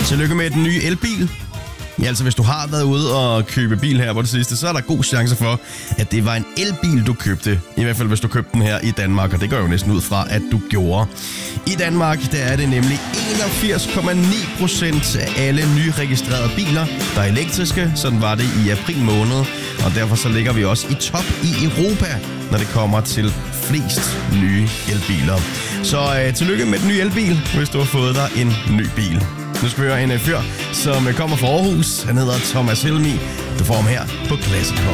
Tillykke med den nye elbil. Ja, altså hvis du har været ude og købe bil her på det sidste, så er der god chance for, at det var en elbil, du købte. I hvert fald hvis du købte den her i Danmark, og det går jo næsten ud fra, at du gjorde. I Danmark, der er det nemlig 81,9% af alle nyregistrerede biler, der er elektriske. Sådan var det i april måned, og derfor så ligger vi også i top i Europa, når det kommer til flest nye elbiler. Så tillykke med den nye elbil, hvis du har fået dig en ny bil. Nu skal vi høre en fyr, som kommer fra Aarhus. Han hedder Thomas Helmi. Du får ham her på Classic Rock.